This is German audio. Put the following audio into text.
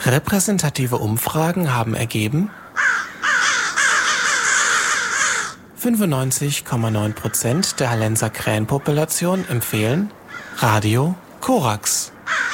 Repräsentative Umfragen haben ergeben, 95,9% der Hallenser Krähenpopulation empfehlen Radio Korax.